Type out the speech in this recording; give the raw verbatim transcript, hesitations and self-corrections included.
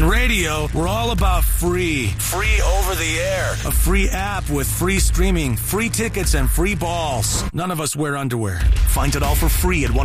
On radio, we're all about free. Free over the air. A free app with free streaming, free tickets, and free balls. None of us wear underwear. Find it all for free at one